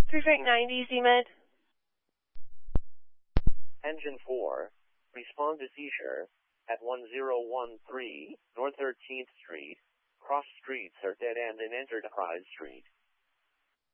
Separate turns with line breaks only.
Perfect 90, Z-Med.
Engine 4, respond to seizure at 1013 North 13th Street. Cross streets are dead end and enter Enterprise Street.